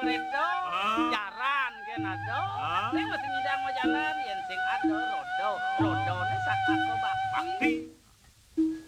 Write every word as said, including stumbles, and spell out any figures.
redo jaran kena do nek mesti ngidang jalan yen sing ado rodo rodone sak aku bakti